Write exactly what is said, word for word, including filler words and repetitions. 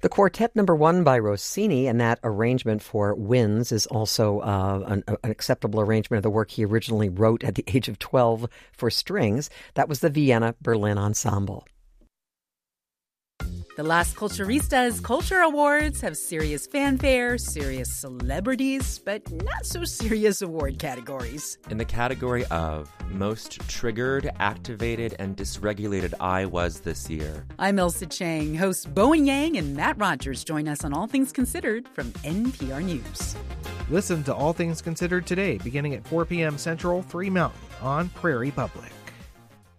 The Quartet Number One by Rossini, and that arrangement for winds is also uh, an, an acceptable arrangement of the work he originally wrote at the age of twelve for strings. That was the Vienna Berlin Ensemble. The Las Culturistas Culture Awards have serious fanfare, serious celebrities, but not so serious award categories. In the category of Most Triggered, Activated, and Dysregulated I Was this year. I'm Elsa Chang. Hosts Bowen Yang and Matt Rogers join us on All Things Considered from N P R News. Listen to All Things Considered today, beginning at four p.m. Central, three Mountain, on Prairie Public.